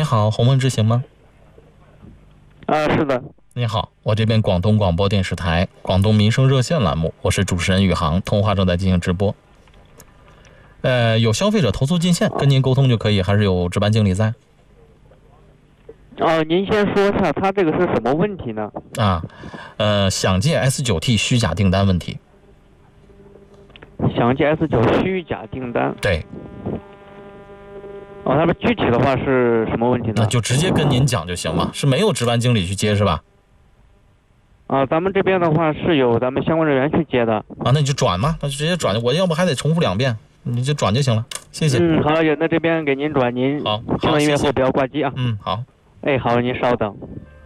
好，鸿蒙之行吗？ 是的。 你好，我这边广东广播电视台广东民生热线栏目，我是主持人宇航，通话正在进行直播。有消费者投诉进线，跟您沟通就可以，还是有值班经理在？ 您先说一下，他这个是什么问题呢？ 想借 S9T 虚假订单问题。 想借 S9 虚假订单？ 对。 他们具体的话是什么问题呢？ 那就直接跟您讲就行嘛，是没有值班经理去接是吧？ 咱们这边的话是有咱们相关人员去接的。 那你就转嘛，那就直接转，我要不还得重复2遍，你就转就行了，谢谢。 好，那这边给您转，您好， 听完音乐后不要挂机啊。 好。 好，您稍等。